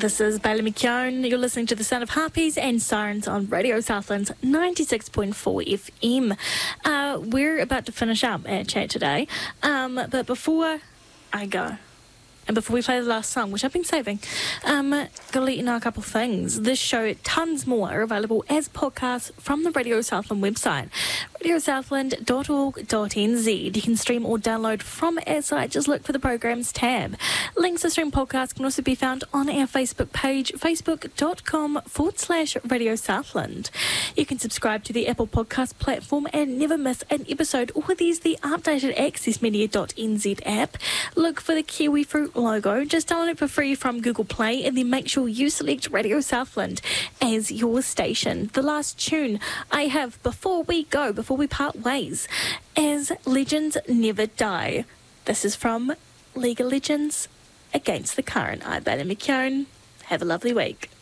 This is Bailey McKeown. You're listening to the sound of harpies and sirens on Radio Southland's 96.4 FM. We're about to finish up our chat today, but before I go, and before we play the last song, which I've been saving, gotta let you know a couple of things. This show, tons more, are available as podcasts from the Radio Southland website, radiosouthland.org.nz. You can stream or download from our site. Just look for the programs tab. Links to stream podcasts can also be found on our Facebook page, facebook.com/Radio Southland. You can subscribe to the Apple Podcast platform and never miss an episode, or there's the updated accessmedia.nz app. Look for the Kiwi Fruit logo. Just download it for free from Google Play, and then make sure you select Radio Southland as your station. The last tune I have before we part ways, As Legends Never Die. This is from League of Legends, Against the Current. I'm Bailey McKeown. Have a lovely week.